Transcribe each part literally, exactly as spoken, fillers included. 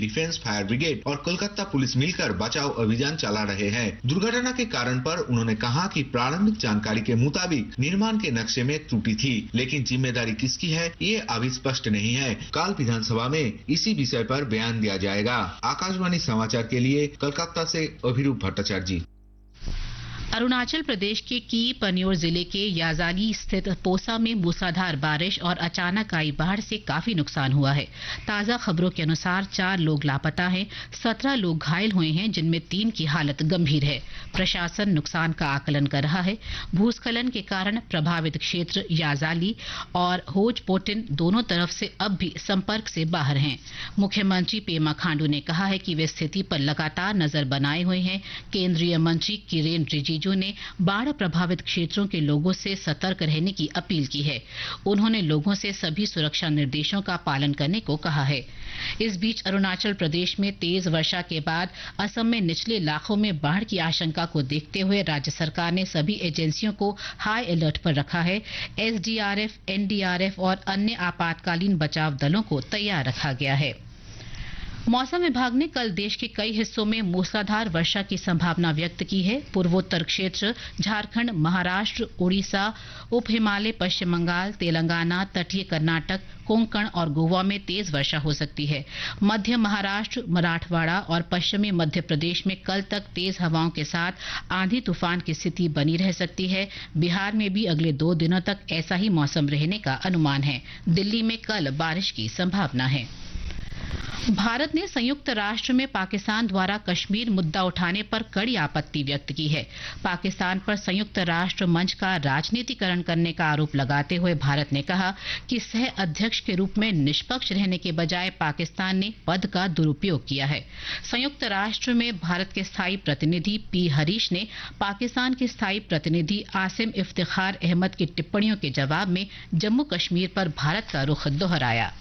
Defence, fire brigade और Kolkata police मिलकर बचाव अभियान चला रहे हैं। दुर्घटना के कारण पर उन्होंने कहा कि प्रारंभिक जानकारी के मुताबिक निर्माण के नक्शे में त्रुटि थी, लेकिन जिम्मेदारी किसकी है ये अभी स्पष्ट नहीं है। कल विधानसभा में इसी विषय पर बयान दिया जाएगा। आकाशवाणी समाचार के लिए कोलकाता से अभिरूप भट्टाचार्य जी। अरुणाचल प्रदेश के की पन्योर जिले के याजाली स्थित पोसा में मूसलाधार बारिश और अचानक आई बाढ़ से काफी नुकसान हुआ है। ताजा खबरों के अनुसार चार लोग लापता हैं, सत्रह लोग घायल हुए हैं, जिनमें तीन की हालत गंभीर है। प्रशासन नुकसान का आकलन कर रहा है। भूस्खलन के कारण प्रभावित क्षेत्र याजाली और होजपोटिन दोनों तरफ से अब भी संपर्क से बाहर हैं। मुख्यमंत्री पेमा खांडू ने कहा है कि वे स्थिति पर लगातार नजर बनाए हुए हैं। केंद्रीय मंत्री किरेन रिजिजू ने बाढ़ प्रभावित क्षेत्रों के लोगों से सतर्क रहने की अपील की है। उन्होंने लोगों से सभी सुरक्षा निर्देशों का पालन करने को कहा है। इस बीच अरुणाचल प्रदेश में तेज वर्षा के बाद असम में निचले इलाकों में बाढ़ की आशंका को देखते हुए राज्य सरकार ने सभी एजेंसियों को हाई अलर्ट पर रखा है। एसडीआरएफ, एनडीआरएफ और अन्य आपातकालीन बचाव दलों को तैयार रखा गया है। मौसम विभाग ने कल देश के कई हिस्सों में मूसलाधार वर्षा की संभावना व्यक्त की है। पूर्वोत्तर क्षेत्र, झारखंड, महाराष्ट्र, उड़ीसा, उप हिमालय, पश्चिम बंगाल, तेलंगाना, तटीय कर्नाटक, कोंकण और गोवा में तेज वर्षा हो सकती है। मध्य महाराष्ट्र, मराठवाड़ा और पश्चिमी मध्य प्रदेश में कल तक तेज हवाओं के साथ आंधी तूफान की स्थिति बनी रह सकती है। बिहार में भी अगले दो दिनों तक ऐसा ही मौसम रहने का अनुमान है। दिल्ली में कल बारिश की संभावना है। भारत ने संयुक्त राष्ट्र में पाकिस्तान द्वारा कश्मीर मुद्दा उठाने पर कड़ी आपत्ति व्यक्त की है। पाकिस्तान पर संयुक्त राष्ट्र मंच का राजनीतिकरण करने का आरोप लगाते हुए भारत ने कहा कि सह अध्यक्ष के रूप में निष्पक्ष रहने के बजाय पाकिस्तान ने पद का दुरुपयोग किया है। संयुक्त राष्ट्र में भारत के स्थायी प्रतिनिधि पी हरीश ने पाकिस्तान के स्थायी प्रतिनिधि आसिम इफ्तिखार अहमद की टिप्पणियों के जवाब में जम्मू कश्मीर पर भारत का रुख दोहराया।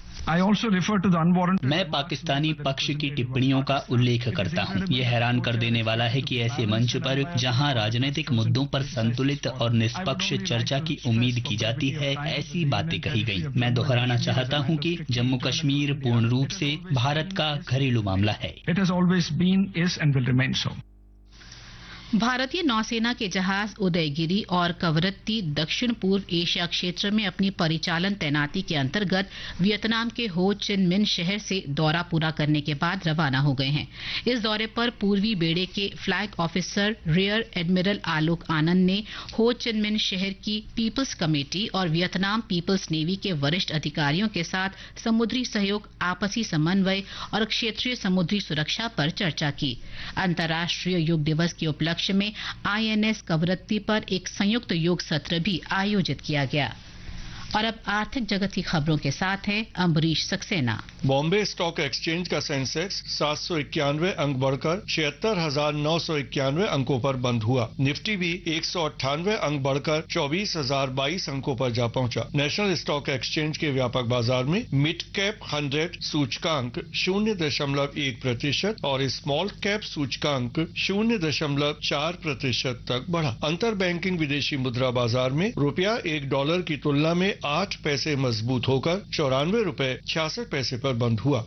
मैं पाकिस्तानी पक्ष की टिप्पणियों का उल्लेख करता हूं। ये हैरान कर देने वाला है कि ऐसे मंच पर जहां राजनीतिक मुद्दों पर संतुलित और निष्पक्ष चर्चा की उम्मीद की जाती है, ऐसी बातें कही गई। मैं दोहराना चाहता हूं कि जम्मू कश्मीर पूर्ण रूप से भारत का घरेलू मामला है। भारतीय नौसेना के जहाज उदयगिरी और कवरत्ती दक्षिण पूर्व एशिया क्षेत्र में अपनी परिचालन तैनाती के अंतर्गत वियतनाम के हो चिन मिन शहर से दौरा पूरा करने के बाद रवाना हो गए हैं। इस दौरे पर पूर्वी बेड़े के फ्लैग ऑफिसर रियर एडमिरल आलोक आनंद ने हो चिन मिन शहर की पीपल्स कमेटी और वियतनाम पीपल्स नेवी के वरिष्ठ अधिकारियों के साथ समुद्री सहयोग, आपसी समन्वय और क्षेत्रीय समुद्री सुरक्षा पर चर्चा की। अंतर्राष्ट्रीय योग दिवस के उपलक्ष्य में आईएनएस कवरत्ती पर एक संयुक्त योग सत्र भी आयोजित किया गया। और अब आर्थिक जगत की खबरों के साथ है अम्बरीश सक्सेना। बॉम्बे स्टॉक एक्सचेंज का सेंसेक्स सात सौ इक्यानवे अंक बढ़कर छिहत्तर हजार नौ सौ इक्यानवे अंकों पर बंद हुआ। निफ्टी भी एक सौ अट्ठानवे अंक बढ़कर चौबीस हजार बाईस अंकों पर जा पहुंचा। नेशनल स्टॉक एक्सचेंज के व्यापक बाजार में मिड कैप हंड्रेड सूचकांक शून्य दशमलव एक प्रतिशत और स्मॉल कैप सूचकांक शून्य दशमलव चार प्रतिशत तक बढ़ा। अंतर बैंकिंग विदेशी मुद्रा बाजार में रुपया एक डॉलर की तुलना में आठ पैसे मजबूत होकर चौरानवे रुपए छियासठ पैसे पर बंद हुआ।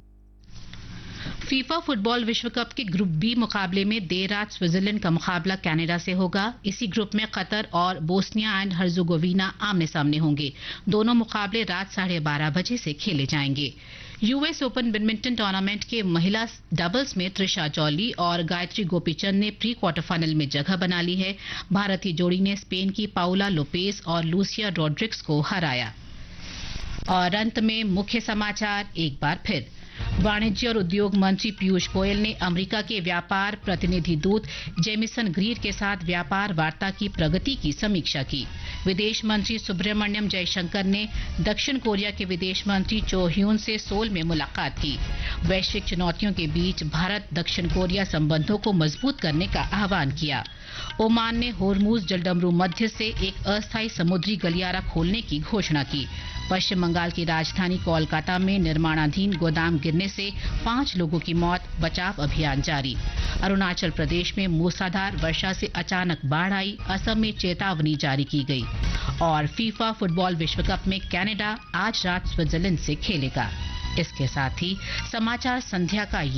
फीफा फुटबॉल विश्व कप के ग्रुप बी मुकाबले में देर रात स्विट्जरलैंड का मुकाबला कनाडा से होगा। इसी ग्रुप में कतर और बोस्निया एंड हर्जोगोविना आमने सामने होंगे। दोनों मुकाबले रात साढ़े बारह बजे से खेले जाएंगे। यूएस ओपन बैडमिंटन टूर्नामेंट के महिला डबल्स में त्रिशा जॉली और गायत्री गोपीचंद ने प्री क्वार्टर फाइनल में जगह बना ली है। भारतीय जोड़ी ने स्पेन की पाउला लोपेज और लूसिया रॉड्रिक्स को हराया। और अंत में मुख्य समाचार एक बार फिर। वाणिज्य और उद्योग मंत्री पीयूष गोयल ने अमेरिका के व्यापार प्रतिनिधि दूत जेमिसन ग्रीर के साथ व्यापार वार्ता की प्रगति की समीक्षा की। विदेश मंत्री सुब्रमण्यम जयशंकर ने दक्षिण कोरिया के विदेश मंत्री चो ह्यून से सोल में मुलाकात की। वैश्विक चुनौतियों के बीच भारत दक्षिण कोरिया संबंधों को मजबूत करने का आह्वान किया। ओमान ने होर्मुज जलडमरू मध्य से एक अस्थायी समुद्री गलियारा खोलने की घोषणा की। पश्चिम बंगाल की राजधानी कोलकाता में निर्माणाधीन गोदाम गिरने से पांच लोगों की मौत, बचाव अभियान जारी। अरुणाचल प्रदेश में मूसलाधार वर्षा से अचानक बाढ़ आई, असम में चेतावनी जारी की गई। और फीफा फुटबॉल विश्व कप में कनाडा आज रात स्विट्जरलैंड से खेलेगा। इसके साथ ही समाचार संध्या का